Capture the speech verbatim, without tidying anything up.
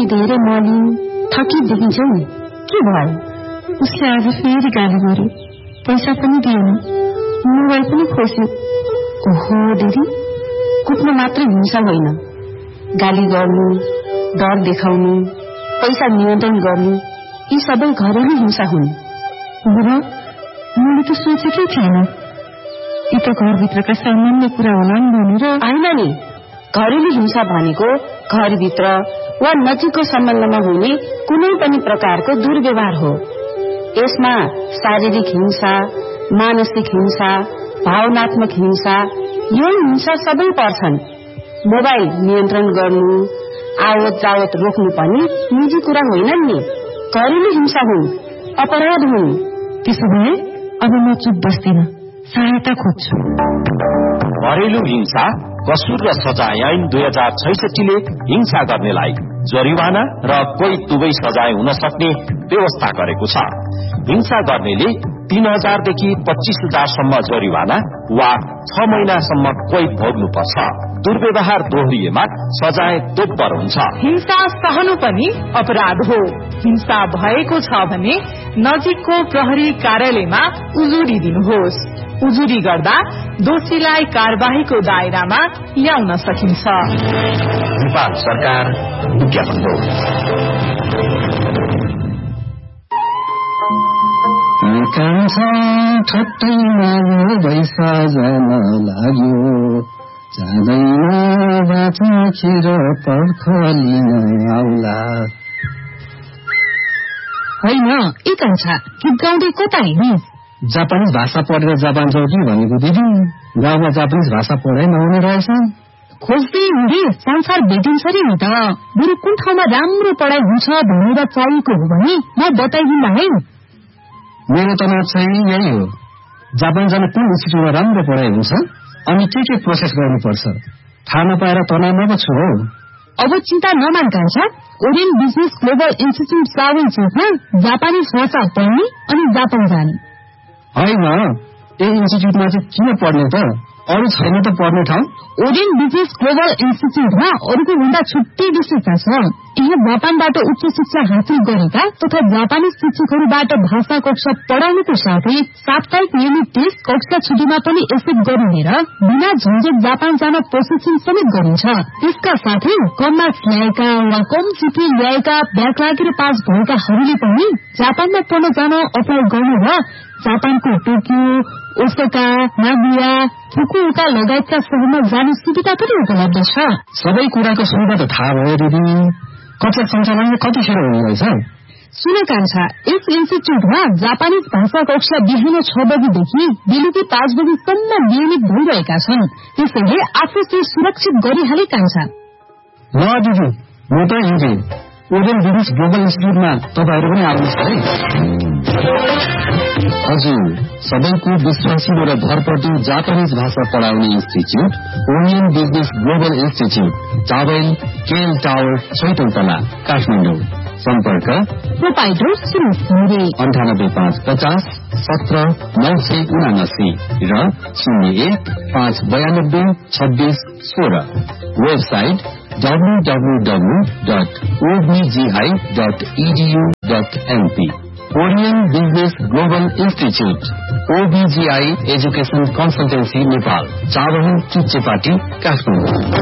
पनि धेरै मलिन थकित देखिन्छौ नि, के भयो? उसले आज फेरि गाली गर्यो, पैसा पनि दिएन, मोबाइल पनि खोस्यो। ओहो दिदी, कुट्नु मात्रै हिंसा होइन, गाली गर्नु, डर देखाउनु, पैसा नियन्त्रण गर्नु, यी सबै घरेलु हिंसा हुन्। बुढा, मैले त सोचेकै थिएन, यी त घरभित्रका सामान्य कुरा होलान् भनेर। होइन नि, घरेलु हिंसा भनेको घरभित्र वा नजिकको सम्बन्धमा हुने कुनै पनि प्रकारको दुर्व्यवहार हो। यसमा शारीरिक हिंसा, मानसिक हिंसा, भावनात्मक हिंसा, यौन हिंसा सबै पर्छन्। मोबाइल नियन्त्रण गर्नु, आवत जावत रोक्नु पनि निजी कुरा होइनन् नि, घरेलु हिंसा हुन्, अपराध हुन्। त्यसो भए अब म चुप बस्दिन, सहायता खोज्छु। घरेलु हिंसा कसुर र सजाय ऐन दुई हजार छैसठीले हिंसा गर्नेलाई जरिवाना र कोही दुवै सजाय हुन सक्ने व्यवस्था गरेको छ। हिंसा गर्नेले तीन हजारदेखि पच्चीस हजारसम्म जरिवाना वा छ महिनासम्म कोही भोग्नुपर्छ। दुर्व्यवहार दोहोरिएमा सजाय दोब्बर हुन्छ। हिंसा सहनु पनि अपराध हो। हिंसा भएको छ भने नजिकको प्रहरी कार्यालयमा उजुरी दिनुहोस्। उजुरी गर्दा दोषीलाई कार्यवाहीको दायरामा ल्याउन सकिन्छ। नेपाल सरकार विज्ञापन हो। कान्छा ठट्टै मागो भैसा जान लाग्यो, जाँदैन बाँचेर पर्खलिन आउला। होइन, ए कान्छा, गीत गाउँदै कता हिँड्ने? जापानिज भाषा पढेर जापान जाऊ कि भनेको दिदी, गाउँमा जापानिज भाषा पढाइ नहुने रहेछ। खोज्दै हिँडे संसार भेटिन्छ रे नि त। बरु कुन ठाउँमा राम्रो पढाइ हुन्छ भनेर चाहिएको हो भने म बताइदिन्ला है। मेरो तनाव चाहिँ यही हो, जापान जान कुन इन्स्टिट्युटमा राम्रो पढाइ हुन्छ अनि के के प्रोसेस गर्नुपर्छ थाहा नपाएर तनावमा पो छु हौ। अब चिन्ता नमान कान्छा, orient business global institute travel चेकमा जापानिज भाषा पढ्ने अनि जापान जाने। होइन, यो इन्स्टिट्युटमा चाहिँ किन पढ्ने त? अरू छैन त पढ्ने ठाउँ? ओरियन्ट बिजनेस ग्लोबल इन्स्टिट्युटमा अरूको भन्दा छुट्टै विशेषता छ। यहाँ जापानबाट उच्च शिक्षा हासिल गरेका तथा जापानी शिक्षकहरूबाट भाषा कक्षा पढाउनुको साथै साप्ताहिक नियमित टेस्ट कक्षा छुट्टीमा पनि एक्सेप्ट गरिने र बिना झन्झट जापान जान प्रोसेसिङ समेत गरिन्छ। यसका साथै कम मार्क्स ल्याएका वा कम जिपी ल्याएका ब्याक लागेर पास भएकाहरूले पनि जापानमा पढ्न जान अप्लाई गर्नु र जापानको टोकियो, ओसाका, नागोया, फुकुओका लगायतका शहरमा जाने सुविधा पनि उपलब्ध छ। सबै कुराको सुविधा त थाहा भयो दिदी, कक्षा सञ्चालन कतिखेर हुँदैछ? सुन कान्छा, यस इन्स्टिट्युटमा जापानिज भाषा कक्षा बिहान छ बजीदेखि बेलुकी पाँच बजीसम्म नियमित भइरहेका छन्। त्यसैले आफू चाहिँ सुरक्षित गरिहाले कान्छा। ल दिदी, म त हिँडेँ। ओरियन्ट बिजनेस ग्लोबल इन्स्टिट्युटमा तपाईँहरू पनि आउनुहोस् है। हजुर, सबैको विश्वासिलो र भरपर्दो जापानिज भाषा पढाउने institute orient business global institute, चावल केएल टावर, छैटौं तला, काठमाडौँ। सम्पर्क प्रोपाइटर सुरेश घिमिरे, अन्ठानब्बे पाँच पचास सत्र नौ सय उनासी र शून्य एक पाँच बयानब्बे छब्बीस सोह्र। Website W W W dot ओबीजीआई dot edu dot MP. Orient business global institute, ओबीजीआई education consultancy Nepal, चावल चुच्चेपाटी, काठमाडौँ।